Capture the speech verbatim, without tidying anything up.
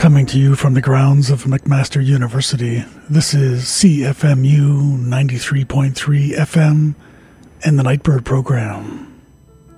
Coming to you from the grounds of McMaster University, this is C F M U ninety-three point three F M and the Nightbird program.